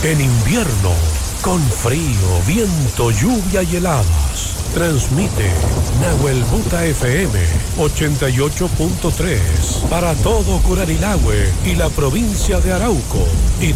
En invierno, con frío, viento, lluvia y heladas. Transmite Nahuel Buta FM 88.3 para todo Curanilahue y la provincia de Arauco y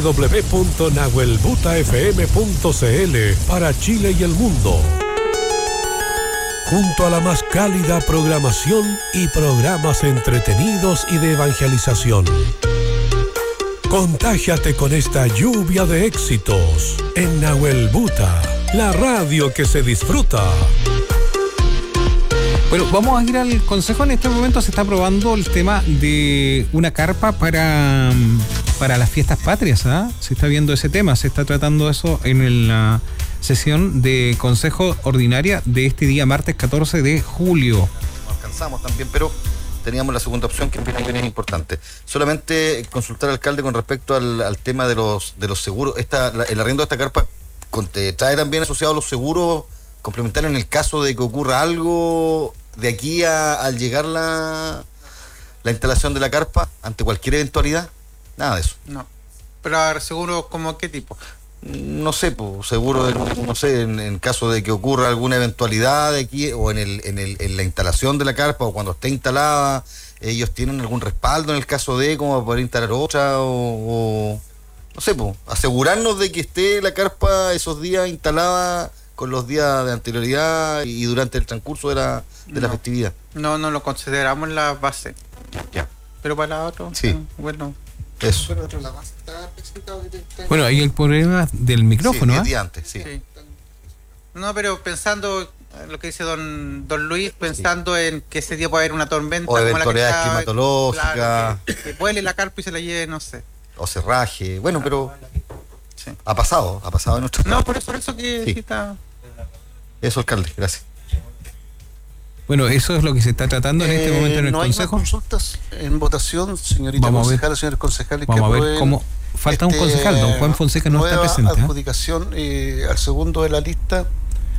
www.nahuelbutafm.cl para Chile y el mundo. Junto a la más cálida programación y programas entretenidos y de evangelización. Contágiate con esta lluvia de éxitos en Nahuel Buta, la radio que se disfruta. Bueno, vamos a ir al consejo. En este momento se está aprobando el tema de una carpa para las fiestas patrias, ¿eh? Se está viendo ese tema, se está tratando eso en la sesión de consejo ordinaria de este día martes 14 de julio. No alcanzamos también, pero teníamos la segunda opción, que es importante. Solamente consultar al alcalde con respecto al tema de los seguros. El arriendo de esta carpa trae también asociados los seguros complementarios en el caso de que ocurra algo de aquí al llegar la instalación de la carpa, ante cualquier eventualidad. Nada de eso. No. Pero a ver, ¿seguro como qué tipo? No sé, pues, seguro, no sé, en caso de que ocurra alguna eventualidad de aquí o en la instalación de la carpa o cuando esté instalada, ellos tienen algún respaldo en el caso de como para poder instalar otra o no sé, pues, asegurarnos de que esté la carpa esos días instalada con los días de anterioridad y durante el transcurso de la festividad. No lo consideramos la base. Ya. Pero para otro, sí. Bueno. Eso. Bueno, hay el problema del micrófono, sí, 10 días antes, sí. No, pero pensando lo que dice don Luis, pensando en que ese día puede haber una tormenta o eventualidades climatológicas, claro, que vuele la carpa y se la lleve, no sé, o cerraje, bueno, pero sí. ha pasado en nuestro no, por eso que sí. Sí está. Eso, alcalde, gracias. Bueno, eso es lo que se está tratando en este momento en el Consejo. No hay más consultas en votación, señorita concejala, señores concejales. Vamos a ver cómo. Falta un concejal, don Juan Fonseca no está presente. Adjudicación al segundo de la lista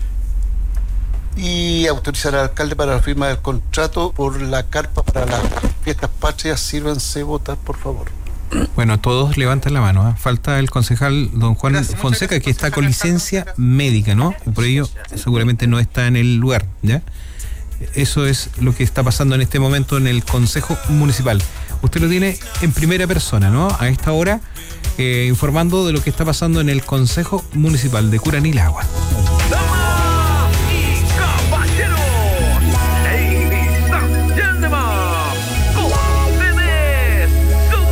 y autorizar al alcalde para la firma del contrato por la carpa para las fiestas patrias. Sírvanse votar, por favor. Bueno, todos levantan la mano, ¿eh? Falta el concejal don Juan Fonseca, que está con licencia médica, ¿no? Y por ello seguramente no está en el lugar, ¿ya? Eso es lo que está pasando en este momento en el Consejo Municipal. Usted lo tiene en primera persona, ¿no? A esta hora, informando de lo que está pasando en el Consejo Municipal de Curanilahue.